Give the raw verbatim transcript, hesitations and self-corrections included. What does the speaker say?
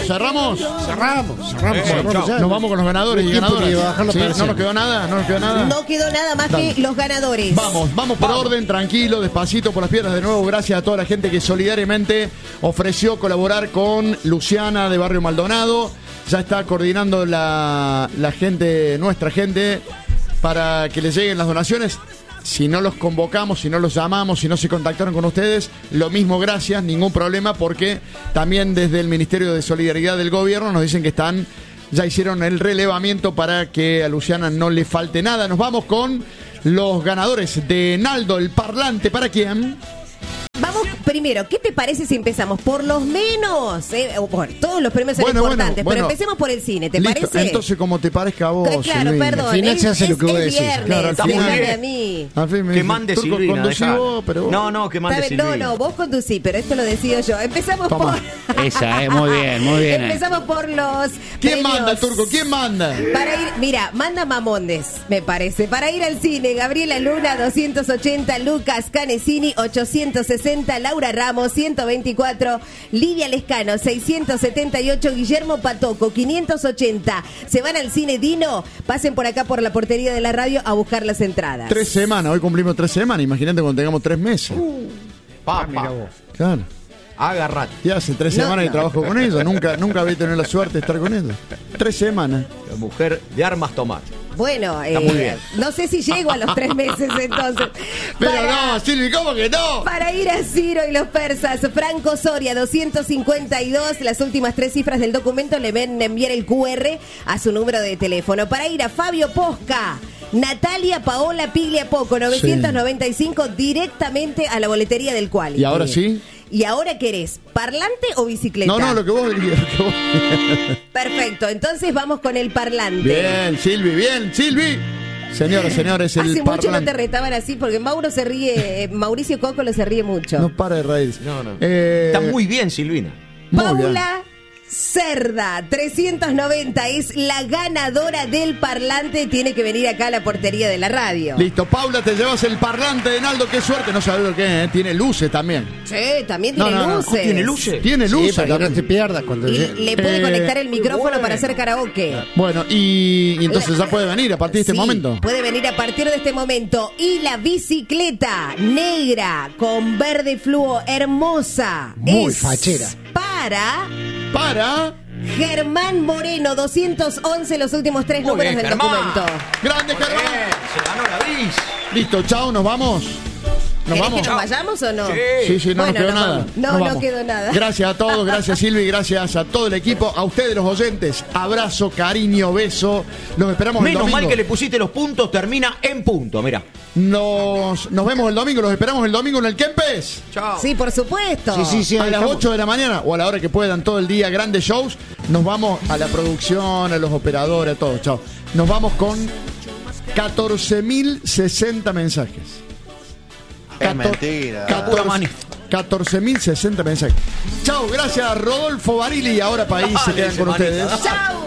¿Cerramos? ¿Cerramos? Cerramos, cerramos, Eh, cerramos ya. Nos vamos con los ganadores y ganadoras. ¿Sí? ¿No ¿No nos quedó nada? ¿No nos quedó nada? No quedó nada más Dale. que los ganadores. Vamos, vamos por Vamos. orden, tranquilo, despacito por las piedras de nuevo. Gracias a toda la gente que solidariamente ofreció colaborar con Luciana de Barrio Maldonado. Ya está coordinando la, la gente, nuestra gente, para que les lleguen las donaciones. Si no los convocamos, si no los llamamos, si no se contactaron con ustedes, lo mismo, gracias, ningún problema, porque también desde el Ministerio de Solidaridad del Gobierno nos dicen que están, ya hicieron el relevamiento para que a Luciana no le falte nada. Nos vamos con los ganadores de Naldo, el parlante. ¿Para quién? Vamos primero, ¿qué te parece si empezamos por los menos? Eh, bueno, todos los premios son Bueno, importantes, bueno, bueno. pero empecemos por el cine, ¿te Listo, parece? entonces como te parezca a vos, Claro, Silvina. perdón. Al final es, se hace lo es- que vos es decís. viernes, Claro, al déjame final- a mí. Al fin me Que dice, mande Turco, Silvina, conducí dejala. vos, pero vos- No, no, que mande Está bien, Silvina. no, no, vos conducí, pero esto lo decido yo. Empezamos Toma. por... Esa, eh, muy bien, muy bien. eh. Empezamos por los ¿Quién premios. manda, Turco? ¿Quién manda? Para ir, mira, manda Mamondes, me parece. Para ir al cine, Gabriela Luna, doscientos ochenta, Lucas Canesini, ochocientos sesenta, Laura Ramos, ciento veinticuatro, Lidia Lescano, seiscientos setenta y ocho, Guillermo Patoco, quinientos ochenta. Se van al cine Dino, pasen por acá por la portería de la radio a buscar las entradas. Tres semanas, hoy cumplimos tres semanas. Imagínate cuando tengamos tres meses. Papá, Claro. agarrate. Y hace tres No, semanas no. que trabajo con ellos. Nunca, nunca había tenido la suerte de estar con ellos. Tres semanas. La mujer de armas tomar. Bueno, Está muy eh, bien. no sé si llego a los tres meses entonces. Pero Para- no, Silvi, ¿cómo que no? Para ir a Ciro y los persas, Franco Soria, doscientos cincuenta y dos. Las últimas tres cifras del documento le ven enviar el cu erre a su número de teléfono. Para ir a Fabio Posca, Natalia Paola Piglia Poco, novecientos noventa y cinco, directamente a la boletería del Quali. ¿Y ahora sí? ¿Y ahora querés? ¿Parlante o bicicleta? No, no, lo que vos dirías. lo que vos- Perfecto, entonces vamos con el parlante. Bien, Silvi, bien, Silvi. Señoras, señores, el Hace mucho no parlante. te retaban así porque Mauro se ríe, eh, Mauricio Coco lo se ríe mucho. No para de reírse. No, no. Eh, Está muy bien, Silvina. muy bien. Paula Cerda, trescientos noventa, es la ganadora del parlante. Tiene que venir acá a la portería de la radio. Listo, Paula, te llevas el parlante de Naldo. Qué suerte, no sabes lo que es, ¿eh? Tiene luces también. Sí, también No, tiene no, no. luces. ¿Tiene luces? Tiene Sí, luces. para que no también. te pierdas cuando Y llegue. le puede Eh, conectar el muy micrófono bueno. para hacer karaoke. Bueno, y, y entonces ya puede venir a partir de este Sí, momento. puede venir a partir de este momento. Y la bicicleta negra con verde fluo hermosa. Muy es fachera. Para Para. Germán Moreno, doscientos once, los últimos tres Muy números bien, del Germán. documento. Grande, Bien, Germán. se ganó la bis. Listo, chao, nos vamos. Nos ¿Querés vamos. que nos vayamos o no? Sí. Sí, sí, no Bueno, nos quedó nos nada. vamos. No, Nos no vamos. quedó nada. Gracias a todos, gracias Silvi, gracias a todo el equipo, a ustedes los oyentes. Abrazo, cariño, beso. Los esperamos el Menos domingo. mal que le pusiste los puntos, termina en punto, mira. Nos, nos vemos el domingo, los esperamos el domingo en el Kempes. Chao. Sí, por supuesto. Sí, sí, sí. A las estamos. ocho de la mañana o a la hora que puedan, todo el día, grandes shows. Nos vamos a la producción, a los operadores, a todo. Chao. Nos vamos con catorce mil sesenta mensajes. Es mentira. Pura mani. catorce mil sesenta mensajes. Chao, gracias Rodolfo Barili. Ahora país se Dale, quedan con semanita, ustedes. dale. Chao.